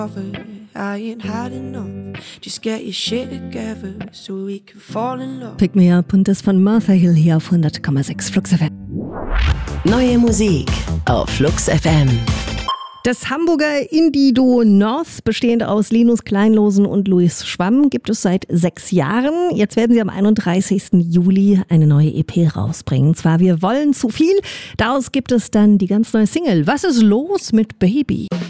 I ain't had enough. Just get your shit together so we can fall in love. Pick Me Up und das von Martha Hill hier auf 100,6 Flux FM. Neue Musik auf Flux FM. Das Hamburger Indie-Duo North, bestehend aus Linus Kleinlosen und Luis Schwamm, gibt es seit 6 Jahren. Jetzt werden sie am 31. Juli eine neue EP rausbringen. Und zwar Wir wollen zu viel. Daraus gibt es dann die ganz neue Single Was ist los mit Baby?